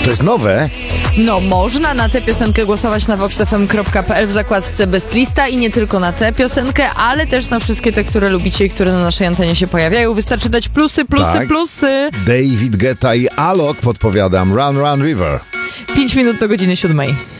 To jest nowe? No, można na tę piosenkę głosować na voxfm.pl w zakładce Best Lista i nie tylko na tę piosenkę, ale też na wszystkie te, które lubicie i które na naszej antenie się pojawiają. Wystarczy dać plusy, Tak. plusy. David Guetta i Alok, podpowiadam. Run, Run River. 5 minut do godziny 7.